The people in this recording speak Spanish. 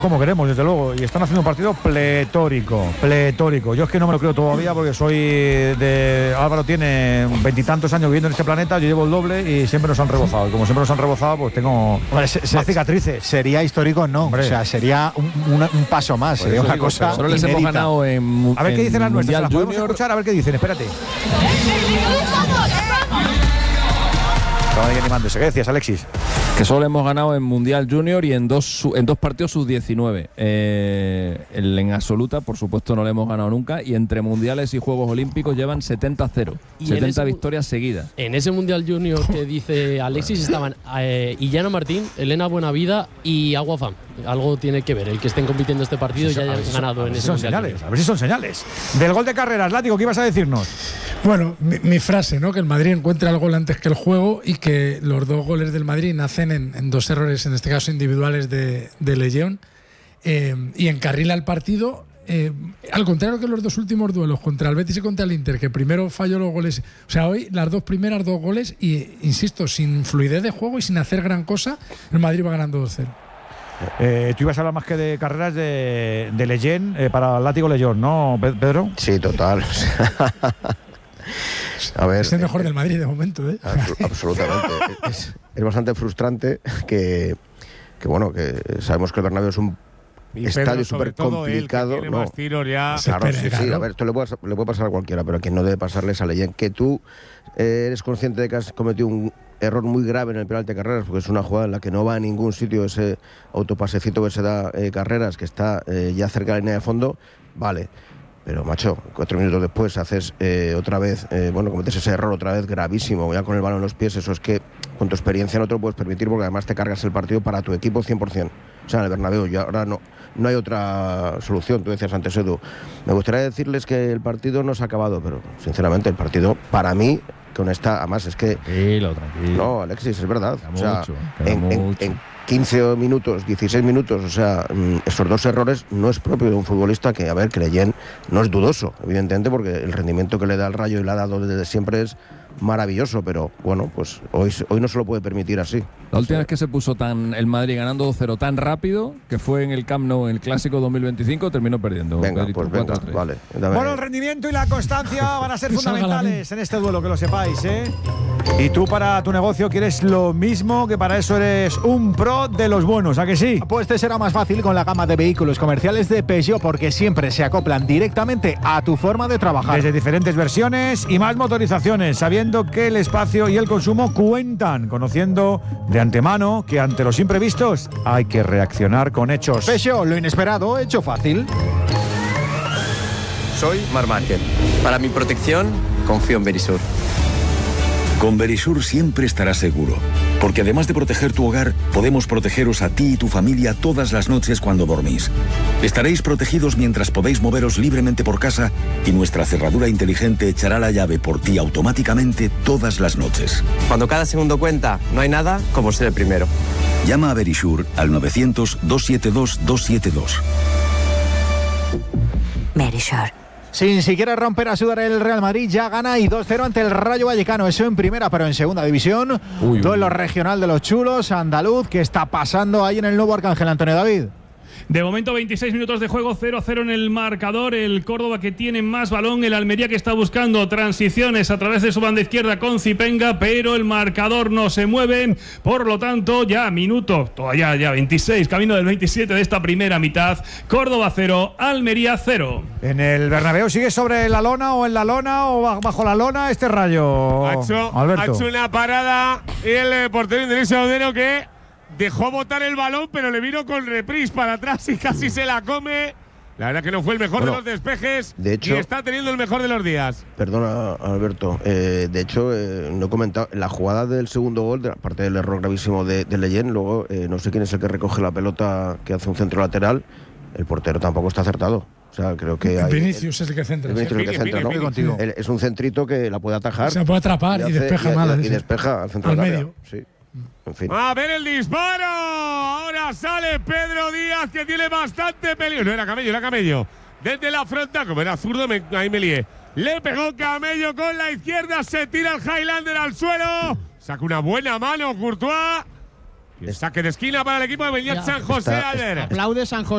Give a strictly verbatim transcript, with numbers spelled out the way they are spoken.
como queremos, desde luego, y están haciendo un partido pletórico, pletórico. Yo es que no me lo creo todavía porque soy de... Álvaro tiene veintitantos años viviendo en este planeta, yo llevo el doble y siempre nos han rebozado. Y como siempre nos han rebozado, pues tengo Hombre, se, más cicatrices. Sería histórico, no. Hombre. O sea, sería un, un, un paso más, pues sería una digo, cosa solo les hemos ganado en A ver qué dicen las nuestras, las podemos escuchar, a ver qué dicen, espérate. Estaba ahí animándose. ¿Qué decías, Alexis? Que solo hemos ganado en Mundial Junior y en dos en dos partidos sub diecinueve. Eh, en absoluta, por supuesto, no le hemos ganado nunca. Y entre mundiales y Juegos Olímpicos llevan setenta a cero. setenta victorias seguidas. En ese Mundial Junior que dice Alexis estaban eh, Illana Martín, Elena Buenavida y Aguafam. Algo tiene que ver el que estén compitiendo este partido y ya hayan ganado en ese son Mundial señales, Junior. A ver si son señales. Del gol de Carreras, Látigo, ¿qué ibas a decirnos? Bueno, mi, mi frase, ¿no? Que el Madrid encuentra el gol antes que el juego y que los dos goles del Madrid nacen en, en dos errores, en este caso individuales de, de Legión, eh, y encarrila el partido. Eh, al contrario que los dos últimos duelos contra el Betis y contra el Inter, que primero falló los goles, o sea, hoy las dos primeras dos goles y, insisto, sin fluidez de juego y sin hacer gran cosa, el Madrid va ganando dos cero. Eh, tú ibas a hablar más que de Carreras de, de Leyen eh, para Látigo León, ¿no, Pedro? Sí, total. A ver, es el mejor eh, del Madrid de momento, ¿eh? Absolutamente. es, es bastante frustrante que, que, bueno, que sabemos que el Bernabéu es un y estadio súper complicado. Él, que tiene no. más tiros ya. Claro, espera, sí, claro. sí. A ver, esto le puede, le puede pasar a cualquiera, pero a quien no debe pasarle es a Leyen. Que tú eh, eres consciente de que has cometido un error muy grave en el penalti de Carreras, porque es una jugada en la que no va a ningún sitio ese autopasecito que se da eh, Carreras, que está eh, ya cerca de la línea de fondo, vale. Pero, macho, cuatro minutos después haces eh, otra vez, eh, bueno, cometes ese error otra vez gravísimo, ya con el balón en los pies. Eso es que con tu experiencia no te lo puedes permitir, porque además te cargas el partido para tu equipo cien por cien. O sea, en el Bernabéu, y ahora no, no hay otra solución. Tú decías antes, Edu. Me gustaría decirles que el partido no se ha acabado, pero sinceramente el partido, para mí, con esta, además es que... Tranquilo, tranquilo. No, Alexis, es verdad. Queda o sea, mucho, queda en, en, mucho. en quince minutos, dieciséis minutos, o sea, esos dos errores no es propio de un futbolista que, a ver, que Leyen no es dudoso, evidentemente, porque el rendimiento que le da al Rayo y le ha dado desde siempre es maravilloso, pero bueno, pues hoy, hoy no se lo puede permitir así. La última vez que se puso tan el Madrid ganando dos cero tan rápido, que fue en el Camp Nou, en el Clásico dos mil veinticinco, terminó perdiendo. Venga, Pedrito, pues venga, vale. Dame. Bueno, el rendimiento y la constancia van a ser fundamentales en este duelo, que lo sepáis, ¿eh? Y tú para tu negocio quieres lo mismo, que para eso eres un pro de los buenos, ¿a que sí? Pues te será más fácil con la gama de vehículos comerciales de Peugeot, porque siempre se acoplan directamente a tu forma de trabajar. Desde diferentes versiones y más motorizaciones, sabiendo que el espacio y el consumo cuentan, conociendo de antemano que ante los imprevistos hay que reaccionar con hechos. Peugeot, lo inesperado, hecho fácil. Soy Marc Márquez. Para mi protección, confío en Verisur. Con Verisur siempre estarás seguro, porque además de proteger tu hogar, podemos protegeros a ti y tu familia todas las noches cuando dormís. Estaréis protegidos mientras podéis moveros libremente por casa y nuestra cerradura inteligente echará la llave por ti automáticamente todas las noches. Cuando cada segundo cuenta, no hay nada como ser el primero. Llama a Verisur al novecientos, doscientos setenta y dos, doscientos setenta y dos. Verisur. Sin siquiera romper a sudar, el Real Madrid ya gana y dos cero ante el Rayo Vallecano. Eso en primera, pero en segunda división. Uy, duelo uy. regional de los chulos, andaluz. ¿Qué está pasando ahí en el nuevo Arcángel, Antonio David? De momento veintiséis minutos de juego, cero cero en el marcador. El Córdoba que tiene más balón, el Almería que está buscando transiciones a través de su banda izquierda con Zipenga, pero el marcador no se mueve. Por lo tanto, ya minuto, todavía ya veintiséis, camino del veintisiete de esta primera mitad. Córdoba cero, Almería cero. En el Bernabéu sigue sobre la lona o en la lona o bajo la lona este Rayo. Ha hecho, Alberto. Ha hecho una parada y el portero Indereso Odero que dejó botar el balón, pero le vino con reprise para atrás y casi se la come. La verdad que no fue el mejor bueno, de los despejes. De hecho, y está teniendo el mejor de los días. Perdona, Alberto. Eh, de hecho, eh, no he comentado. La jugada del segundo gol, aparte del error gravísimo de, de Leyen, luego eh, no sé quién es el que recoge la pelota que hace un centro lateral. El portero tampoco está acertado. O sea, creo que hay, Vinicius el, es el que centra. El Vinicius el que centra, ¿no? Contigo. El, es un centrito que la puede atajar. Se puede atrapar y, y despeja y, mal. Y, y despeja al centro al del medio. Área. Sí. En fin. A ver el disparo. Ahora sale Pedro Díaz, que tiene bastante peligro. No era Camello, era Camello. Desde la frontal, como era zurdo, me, ahí me lié. Le pegó Camello con la izquierda. Se tira el Highlander al suelo. Saca una buena mano Courtois. El saque de esquina para el equipo de Beñat San José. Aplaude San José.